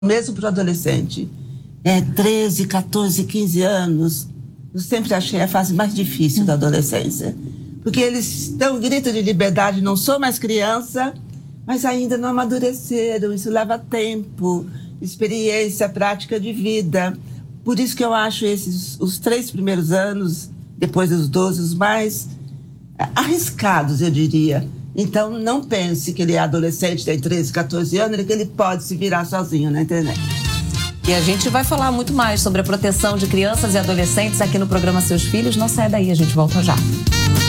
mesmo para o adolescente. 13, 14, 15 anos, eu sempre achei a fase mais difícil da adolescência. Porque eles dão um grito de liberdade, não sou mais criança, mas ainda não amadureceram, isso leva tempo, experiência, prática de vida. Por isso que eu acho os 3 primeiros anos, depois dos 12, os mais arriscados, eu diria. Então, não pense que ele é adolescente, tem 13, 14 anos, que ele pode se virar sozinho na internet. E a gente vai falar muito mais sobre a proteção de crianças e adolescentes aqui no programa Seus Filhos. Não sai daí, a gente volta já.